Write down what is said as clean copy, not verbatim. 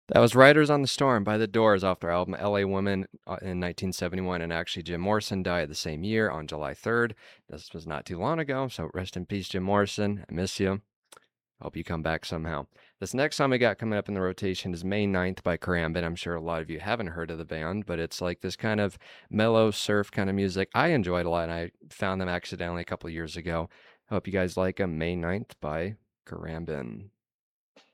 That was Riders on the Storm by The Doors off their album LA Woman in 1971. And actually, Jim Morrison died the same year on July 3rd. This was not too long ago. So rest in peace, Jim Morrison. I miss you. Hope you come back somehow. This next song we got coming up in the rotation is May 9th by Karambit. I'm sure a lot of you haven't heard of the band, but it's like this kind of mellow surf kind of music. I enjoyed a lot, and I found them accidentally a couple of years ago. Hope you guys like them. May 9th by Karambit.